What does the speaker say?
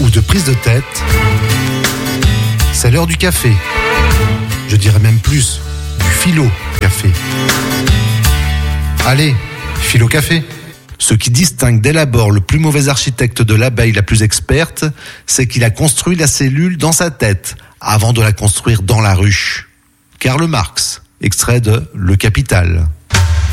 ou de prise de tête, c'est l'heure du café. Je dirais même plus, du philo-café. Allez, philo-café. Ce qui distingue dès l'abord le plus mauvais architecte de l'abeille la plus experte, c'est qu'il a construit la cellule dans sa tête, avant de la construire dans la ruche. Karl Marx, extrait de Le Capital.